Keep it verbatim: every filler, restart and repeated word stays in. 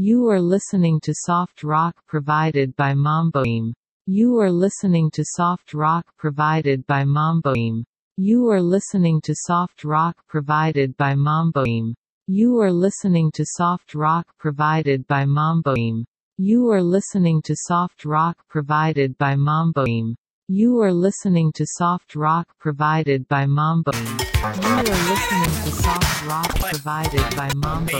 You are listening to soft rock provided by Mamboim. You are listening to soft rock provided by Mamboim. You are listening to soft rock provided by Mamboim. You are listening to soft rock provided by Mamboim. You are listening to soft rock provided by Mamboim. You are listening to soft rock provided by Mamboim. You are listening to soft rock provided by Mamboim.